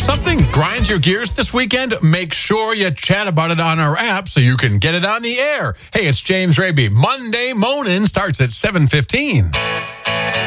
Something grinds your gears this weekend? Make sure you chat about it on our app so you can get it on the air. Hey, it's James Raby. Monday Moanin' starts at 7:15.